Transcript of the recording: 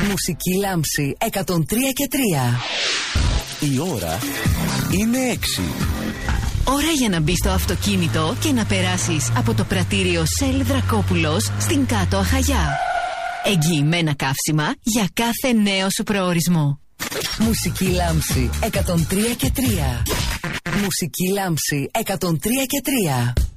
Μουσική λάμψη 103 και 3. Η ώρα είναι 6. Ώρα για να μπεις στο αυτοκίνητο και να περάσεις από το πρατήριο Σέλ Δρακόπουλος στην Κάτω Αχαγιά. Εγγυημένα καύσιμα για κάθε νέο σου προορισμό. Μουσική λάμψη 103 και 3. Μουσική λάμψη 103 και 3.